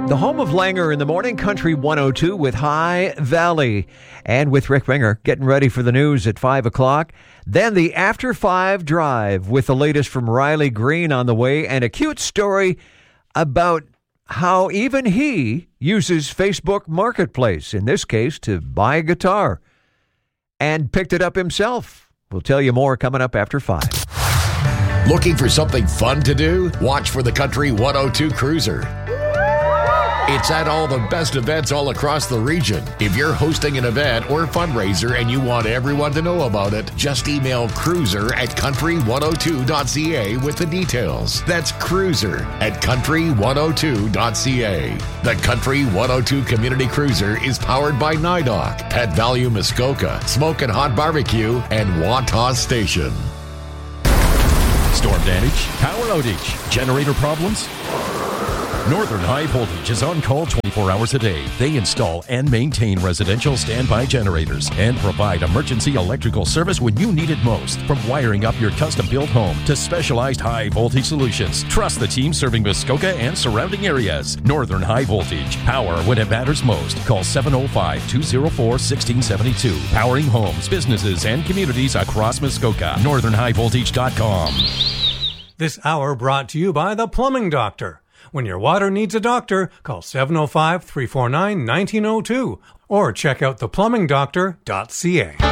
The home of Langer in the morning, Country 102 with High Valley. And with Rick Ringer, getting ready for the news at 5 o'clock. Then the After 5 Drive with the latest from Riley Green on the way, and a cute story about how even he uses Facebook Marketplace, in this case, to buy a guitar, and picked it up himself. We'll tell you more coming up after 5. Looking for something fun to do? Watch for the Country 102 Cruiser. It's at all the best events all across the region. If you're hosting an event or fundraiser and you want everyone to know about it, just email cruiser@country102.ca with the details. That's cruiser@country102.ca. The Country 102 Community Cruiser is powered by NIDOC, Pet Value Muskoka, Smokin' Hot Barbecue, and Wantagh Station. Storm damage, power outage, generator problems? Northern High Voltage is on call 24 hours a day. They install and maintain residential standby generators and provide emergency electrical service when you need it most. From wiring up your custom-built home to specialized high-voltage solutions, trust the team serving Muskoka and surrounding areas. Northern High Voltage. Power when it matters most. Call 705-204-1672. Powering homes, businesses, and communities across Muskoka. NorthernHighVoltage.com. This hour brought to you by The Plumbing Doctor. When your water needs a doctor, call 705-349-1902 or check out theplumbingdoctor.ca.